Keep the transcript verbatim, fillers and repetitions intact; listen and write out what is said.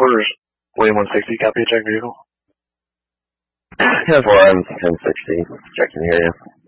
quarters, William one sixty, copy a check vehicle. Yeah, four, I'm ten sixty, checking here, yeah.